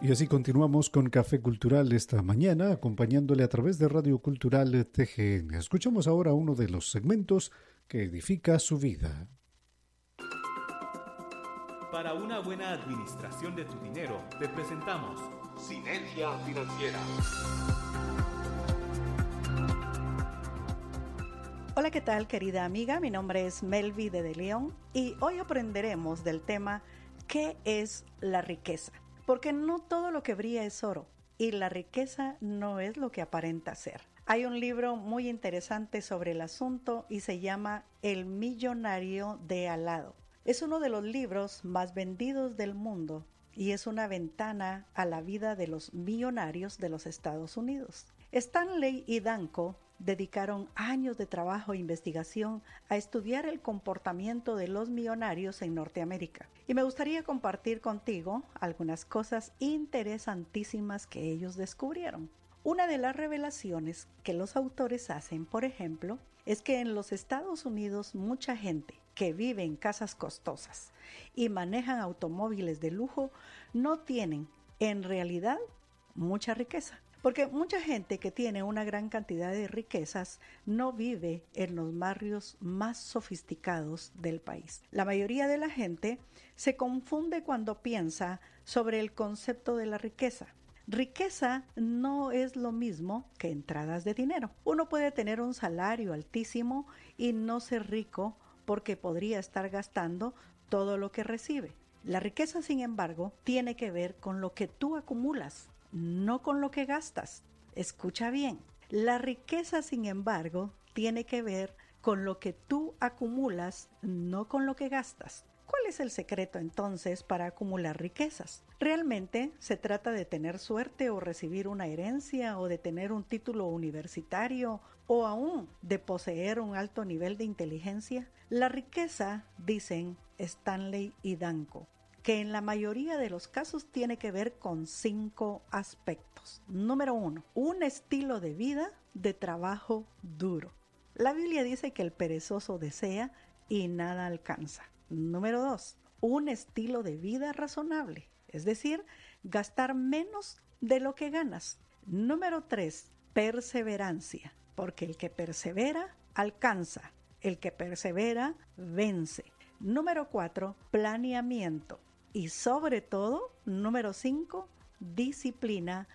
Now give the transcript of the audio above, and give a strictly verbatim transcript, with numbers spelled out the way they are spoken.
Y así continuamos con Café Cultural esta mañana, acompañándole a través de Radio Cultural T G N. Escuchamos ahora uno de los segmentos que edifica su vida. Para una buena administración de tu dinero, te presentamos Sinergia Financiera. Hola, ¿qué tal, querida amiga? Mi nombre es Melvi de De León y hoy aprenderemos del tema ¿qué es la riqueza? Porque no todo lo que brilla es oro y la riqueza no es lo que aparenta ser. Hay un libro muy interesante sobre el asunto y se llama El millonario de al lado. Es uno de los libros más vendidos del mundo y es una ventana a la vida de los millonarios de los Estados Unidos. Stanley y Danko dedicaron años de trabajo e investigación a estudiar el comportamiento de los millonarios en Norteamérica. Y me gustaría compartir contigo algunas cosas interesantísimas que ellos descubrieron. Una de las revelaciones que los autores hacen, por ejemplo, es que en los Estados Unidos mucha gente que vive en casas costosas y manejan automóviles de lujo no tienen en realidad mucha riqueza. Porque mucha gente que tiene una gran cantidad de riquezas no vive en los barrios más sofisticados del país. La mayoría de la gente se confunde cuando piensa sobre el concepto de la riqueza. Riqueza no es lo mismo que entradas de dinero. Uno puede tener un salario altísimo y no ser rico porque podría estar gastando todo lo que recibe. La riqueza, sin embargo, tiene que ver con lo que tú acumulas, no con lo que gastas. Escucha bien. La riqueza, sin embargo, tiene que ver con lo que tú acumulas, no con lo que gastas. ¿Cuál es el secreto entonces para acumular riquezas? ¿Realmente se trata de tener suerte o recibir una herencia o de tener un título universitario o aún de poseer un alto nivel de inteligencia? La riqueza, dicen Stanley y Danko, que en la mayoría de los casos tiene que ver con cinco aspectos. Número uno, un estilo de vida de trabajo duro. La Biblia dice que el perezoso desea y nada alcanza. Número dos, un estilo de vida razonable, es decir, gastar menos de lo que ganas. Número tres, perseverancia, porque el que persevera alcanza, el que persevera vence. Número cuatro, planeamiento. Y sobre todo, número cinco, disciplina